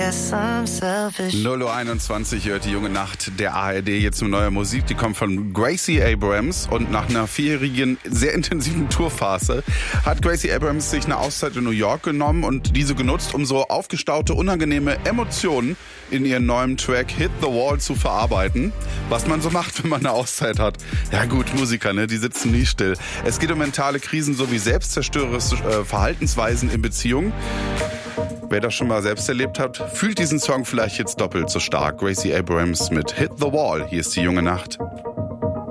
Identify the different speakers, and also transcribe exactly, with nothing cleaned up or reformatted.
Speaker 1: guess I'm selfish.
Speaker 2: null Uhr einundzwanzig hört die junge Nacht der A R D jetzt mit neuer Musik. Die kommt von Gracie Abrams und nach einer vierjährigen, sehr intensiven Tourphase hat Gracie Abrams sich eine Auszeit in New York genommen und diese genutzt, um so aufgestaute, unangenehme Emotionen in ihren neuen Track Hit the Wall zu verarbeiten. Was man so macht, wenn man eine Auszeit hat. Ja gut, Musiker, ne, die sitzen nie still. Es geht um mentale Krisen sowie selbstzerstörerische äh, Verhaltensweisen in Beziehungen. Wer das schon mal selbst erlebt hat, fühlt diesen Song vielleicht jetzt doppelt so stark. Gracie Abrams mit Hit the Wall. Hier ist die junge Nacht.